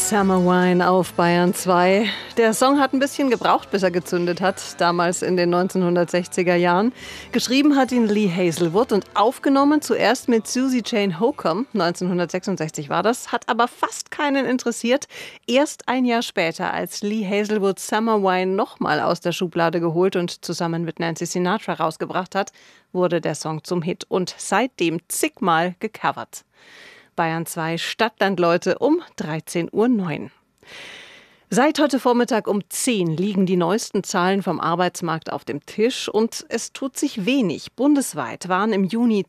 Summer Wine auf Bayern 2. Der Song hat ein bisschen gebraucht, bis er gezündet hat, damals in den 1960er Jahren. Geschrieben hat ihn Lee Hazlewood und aufgenommen zuerst mit Susie Jane Holcomb, 1966 war das, hat aber fast keinen interessiert. Erst ein Jahr später, als Lee Hazlewood Summer Wine nochmal aus der Schublade geholt und zusammen mit Nancy Sinatra rausgebracht hat, wurde der Song zum Hit und seitdem zigmal gecovert. Bayern 2 Stadtlandleute um 13:09 Uhr. Seit heute Vormittag um 10 liegen die neuesten Zahlen vom Arbeitsmarkt auf dem Tisch und es tut sich wenig. Bundesweit waren im Juni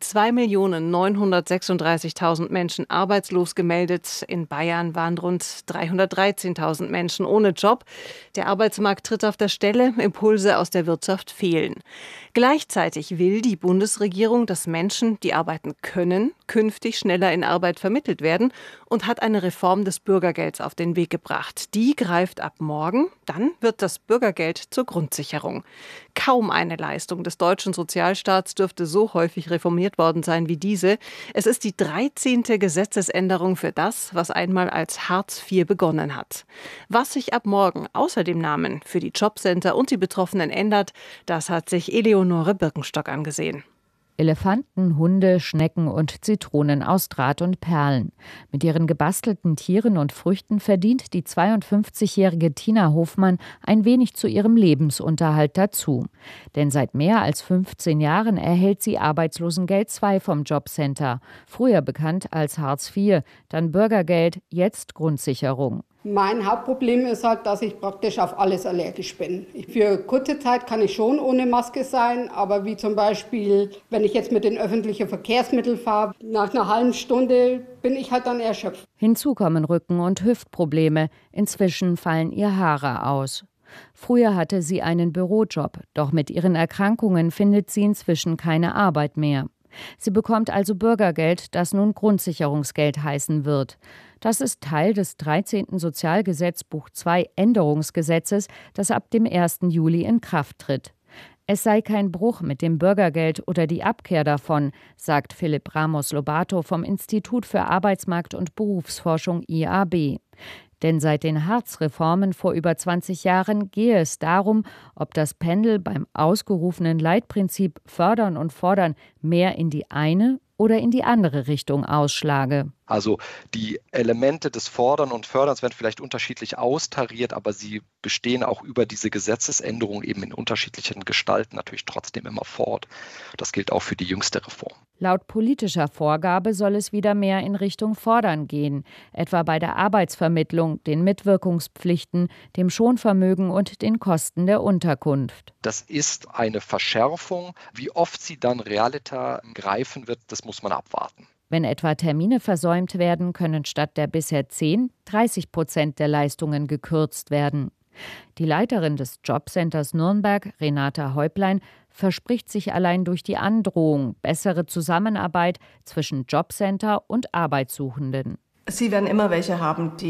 2.936.000 Menschen arbeitslos gemeldet. In Bayern waren rund 313.000 Menschen ohne Job. Der Arbeitsmarkt tritt auf der Stelle, Impulse aus der Wirtschaft fehlen. Gleichzeitig will die Bundesregierung, dass Menschen, die arbeiten können, künftig schneller in Arbeit vermittelt werden und hat eine Reform des Bürgergelds auf den Weg gebracht. Die greift ab morgen, dann wird das Bürgergeld zur Grundsicherung. Kaum eine Leistung des deutschen Sozialstaats dürfte so häufig reformiert worden sein wie diese. Es ist die 13. Gesetzesänderung für das, was einmal als Hartz IV begonnen hat. Was sich ab morgen außer dem Namen für die Jobcenter und die Betroffenen ändert, das hat sich Eleonore Birkenstock angesehen. Elefanten, Hunde, Schnecken und Zitronen aus Draht und Perlen. Mit ihren gebastelten Tieren und Früchten verdient die 52-jährige Tina Hofmann ein wenig zu ihrem Lebensunterhalt dazu. Denn seit mehr als 15 Jahren erhält sie Arbeitslosengeld II vom Jobcenter. Früher bekannt als Hartz IV, dann Bürgergeld, jetzt Grundsicherung. Mein Hauptproblem ist halt, dass ich praktisch auf alles allergisch bin. Für kurze Zeit kann ich schon ohne Maske sein, aber wie zum Beispiel, wenn ich jetzt mit den öffentlichen Verkehrsmitteln fahre, nach einer halben Stunde bin ich halt dann erschöpft. Hinzu kommen Rücken- und Hüftprobleme. Inzwischen fallen ihr Haare aus. Früher hatte sie einen Bürojob, doch mit ihren Erkrankungen findet sie inzwischen keine Arbeit mehr. Sie bekommt also Bürgergeld, das nun Grundsicherungsgeld heißen wird. Das ist Teil des 13. Sozialgesetzbuch II Änderungsgesetzes, das ab dem 1. Juli in Kraft tritt. Es sei kein Bruch mit dem Bürgergeld oder die Abkehr davon, sagt Philipp Ramos-Lobato vom Institut für Arbeitsmarkt- und Berufsforschung IAB. Denn seit den Hartz-Reformen vor über 20 Jahren gehe es darum, ob das Pendel beim ausgerufenen Leitprinzip Fördern und Fordern mehr in die eine oder in die andere Richtung ausschlage. Also die Elemente des Fordern und Förderns werden vielleicht unterschiedlich austariert, aber sie bestehen auch über diese Gesetzesänderung eben in unterschiedlichen Gestalten natürlich trotzdem immer fort. Das gilt auch für die jüngste Reform. Laut politischer Vorgabe soll es wieder mehr in Richtung Fordern gehen, etwa bei der Arbeitsvermittlung, den Mitwirkungspflichten, dem Schonvermögen und den Kosten der Unterkunft. Das ist eine Verschärfung. Wie oft sie dann realiter greifen wird, das muss man abwarten. Wenn etwa Termine versäumt werden, können statt der bisher 30% der Leistungen gekürzt werden. Die Leiterin des Jobcenters Nürnberg, Renate Häuplein, verspricht sich allein durch die Androhung bessere Zusammenarbeit zwischen Jobcenter und Arbeitssuchenden. Sie werden immer welche haben, die